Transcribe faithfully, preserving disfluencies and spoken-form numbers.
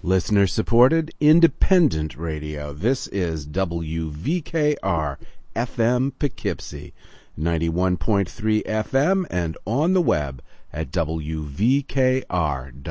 Listener-supported, independent radio. This is W V K R F M Poughkeepsie, ninety-one point three F M, and on the web at W V K R dot org.